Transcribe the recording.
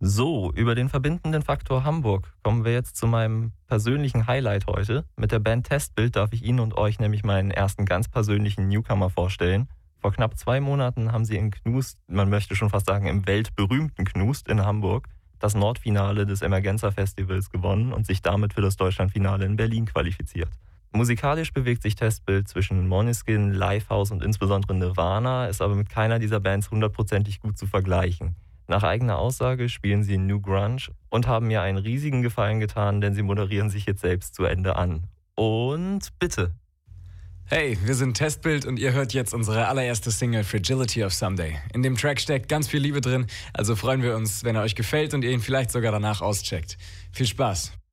So, über den verbindenden Faktor Hamburg kommen wir jetzt zu meinem persönlichen Highlight heute. Mit der Band Testbild darf ich Ihnen und euch nämlich meinen ersten ganz persönlichen Newcomer vorstellen. Vor knapp 2 Monaten haben sie in Knust, man möchte schon fast sagen im weltberühmten Knust in Hamburg, das Nordfinale des Emergenza Festivals gewonnen und sich damit für das Deutschlandfinale in Berlin qualifiziert. Musikalisch bewegt sich Testbild zwischen Måneskin, Lifehouse und insbesondere Nirvana, ist aber mit keiner dieser Bands hundertprozentig gut zu vergleichen. Nach eigener Aussage spielen sie New Grunge und haben mir einen riesigen Gefallen getan, denn sie moderieren sich jetzt selbst zu Ende an. Und bitte. Hey, wir sind Testbild und ihr hört jetzt unsere allererste Single Fragility of Someday. In dem Track steckt ganz viel Liebe drin, also freuen wir uns, wenn er euch gefällt und ihr ihn vielleicht sogar danach auscheckt. Viel Spaß!